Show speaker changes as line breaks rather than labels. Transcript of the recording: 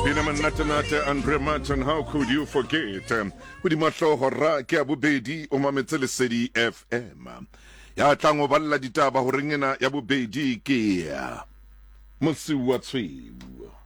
Pinamanata Andre Martin, how could you forget? Hudimatlo hora ke abubedi o mametse Lesedi FM. Ya tlango balla ditaba ho ringena ya bobedi ke ya Mosi wa Tshweu.